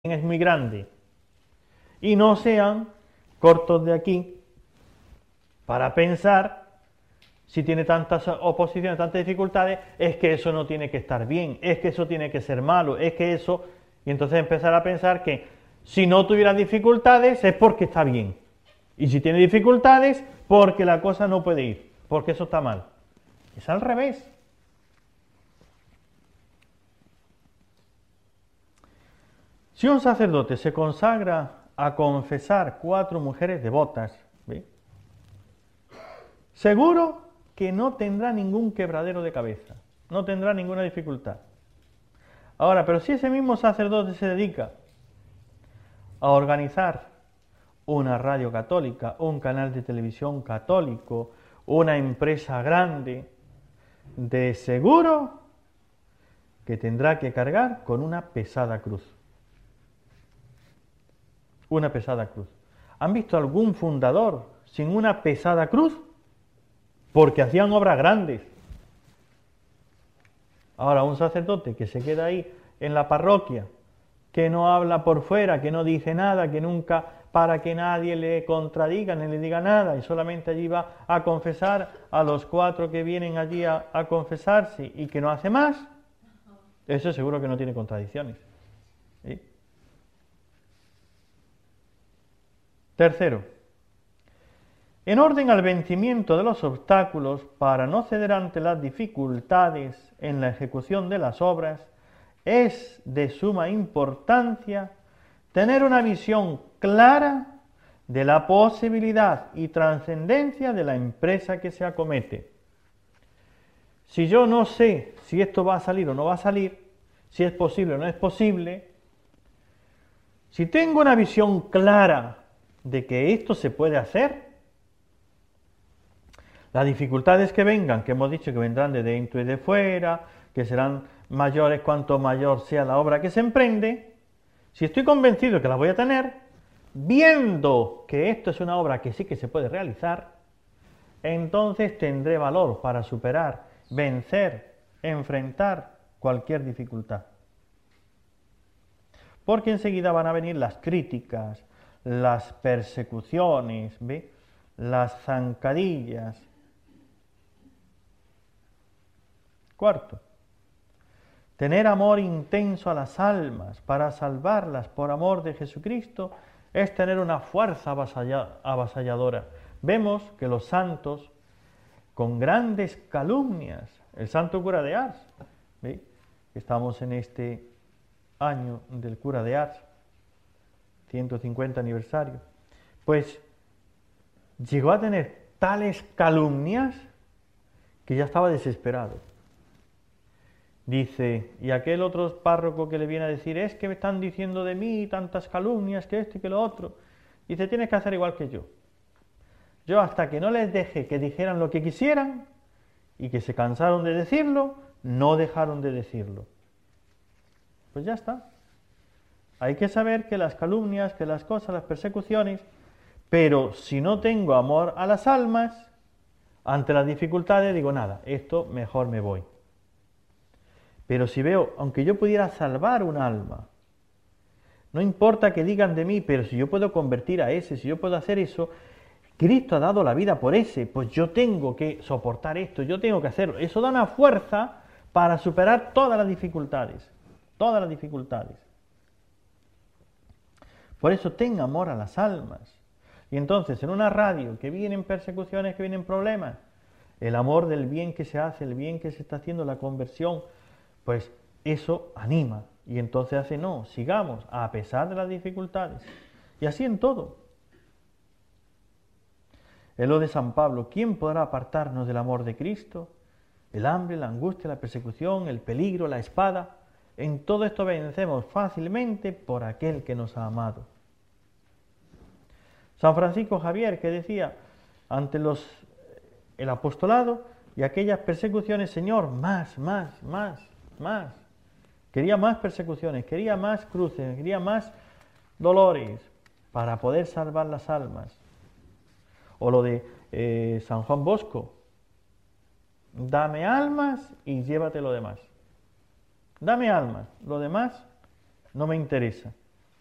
es muy grande y no sean cortos de aquí para pensar, si tiene tantas oposiciones, tantas dificultades, es que eso no tiene que estar bien, es que eso tiene que ser malo, es que eso... Y entonces empezar a pensar que si no tuviera dificultades es porque está bien. Y si tiene dificultades, porque la cosa no puede ir, porque eso está mal. Es al revés. Si un sacerdote se consagra a confesar 4 mujeres devotas, ¿ve?, seguro que no tendrá ningún quebradero de cabeza, no tendrá ninguna dificultad. Ahora, pero si ese mismo sacerdote se dedica a organizar una radio católica, un canal de televisión católico, una empresa grande, de seguro que tendrá que cargar con una pesada cruz. Una pesada cruz. ¿Han visto algún fundador sin una pesada cruz? Porque hacían obras grandes. Ahora, un sacerdote que se queda ahí en la parroquia, que no habla por fuera, que no dice nada, que nunca, para que nadie le contradiga ni le diga nada, y solamente allí va a confesar a los 4 que vienen allí a confesarse y que no hace más, eso seguro que no tiene contradicciones. ¿Sí? Tercero, en orden al vencimiento de los obstáculos, para no ceder ante las dificultades en la ejecución de las obras, es de suma importancia tener una visión clara de la posibilidad y trascendencia de la empresa que se acomete. Si yo no sé si esto va a salir o no va a salir, si es posible o no es posible, si tengo una visión clara de que esto se puede hacer, las dificultades que vengan, que hemos dicho que vendrán de dentro y de fuera, que serán mayores cuanto mayor sea la obra que se emprende, si estoy convencido de que la voy a tener, viendo que esto es una obra que sí que se puede realizar, entonces tendré valor para superar, vencer, enfrentar cualquier dificultad. Porque enseguida van a venir las críticas, las persecuciones, ¿ve?, las zancadillas. Cuarto, tener amor intenso a las almas para salvarlas por amor de Jesucristo es tener una fuerza avasalladora. Vemos que los santos, con grandes calumnias, el santo cura de Ars, ¿ve?, estamos en este año del cura de Ars, 150 aniversario, pues llegó a tener tales calumnias que ya estaba desesperado. Dice, y aquel otro párroco que le viene a decir, es que me están diciendo de mí tantas calumnias, que esto y que lo otro. Dice, tienes que hacer igual que yo. Yo hasta que no les dejé que dijeran lo que quisieran y que se cansaron de decirlo, no dejaron de decirlo. Pues ya está. Hay que saber que las calumnias, que las cosas, las persecuciones, pero si no tengo amor a las almas, ante las dificultades digo, nada, esto mejor me voy. Pero si veo, aunque yo pudiera salvar un alma, no importa que digan de mí, pero si yo puedo convertir a ese, si yo puedo hacer eso, Cristo ha dado la vida por ese, pues yo tengo que soportar esto, yo tengo que hacerlo. Eso da una fuerza para superar todas las dificultades, todas las dificultades. Por eso tenga amor a las almas. Y entonces en una radio que vienen persecuciones, que vienen problemas, el amor del bien que se hace, el bien que se está haciendo, la conversión, pues eso anima y entonces hace, no, sigamos a pesar de las dificultades. Y así en todo. Es lo de San Pablo, ¿quién podrá apartarnos del amor de Cristo? El hambre, la angustia, la persecución, el peligro, la espada. En todo esto vencemos fácilmente por aquel que nos ha amado. San Francisco Javier, que decía ante el apostolado y aquellas persecuciones, Señor, más. Quería más persecuciones, quería más cruces, quería más dolores para poder salvar las almas. O lo de San Juan Bosco, dame almas y llévate lo demás. Dame almas, lo demás no me interesa.